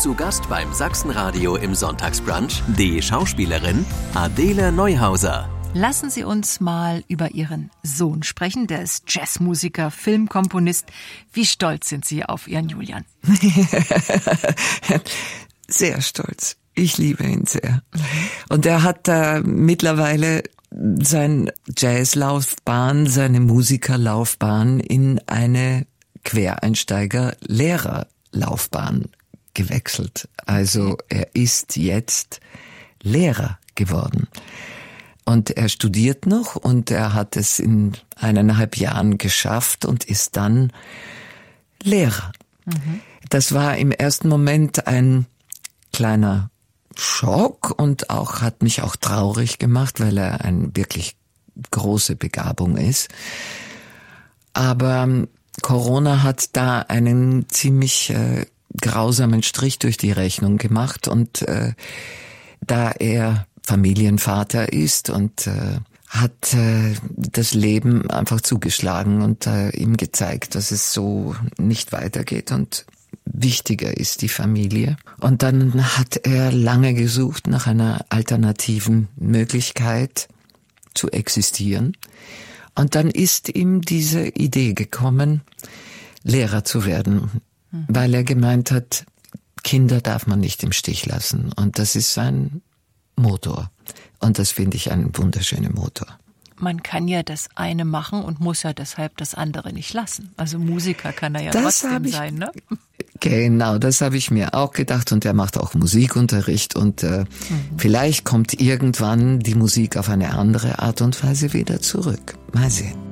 Zu Gast beim Sachsenradio im Sonntagsbrunch die Schauspielerin Adele Neuhauser. Lassen Sie uns mal über Ihren Sohn sprechen. Der ist Jazzmusiker, Filmkomponist. Wie stolz sind Sie auf Ihren Julian? Sehr stolz. Ich liebe ihn sehr. Und er hat mittlerweile seine Jazzlaufbahn, seine Musikerlaufbahn in eine Quereinsteiger-Lehrerlaufbahn gewechselt. Also er ist jetzt Lehrer geworden. Und er studiert noch und er hat es in 1,5 Jahren geschafft und ist dann Lehrer. Das war im ersten Moment ein kleiner Schock und hat mich auch traurig gemacht, weil er eine wirklich große Begabung ist. Aber Corona hat da einen ziemlich grausamen Strich durch die Rechnung gemacht und da er Familienvater ist und hat das Leben einfach zugeschlagen und ihm gezeigt, dass es so nicht weitergeht und wichtiger ist die Familie. Und dann hat er lange gesucht nach einer alternativen Möglichkeit zu existieren. Und dann ist ihm diese Idee gekommen, Lehrer zu werden, weil er gemeint hat, Kinder darf man nicht im Stich lassen. Und das ist sein Motor. Und das finde ich einen wunderschönen Motor. Man kann ja das eine machen und muss ja deshalb das andere nicht lassen. Also Musiker kann er ja trotzdem sein, ne? Genau, das habe ich mir auch gedacht. Und er macht auch Musikunterricht. Und vielleicht kommt irgendwann die Musik auf eine andere Art und Weise wieder zurück. Mal sehen.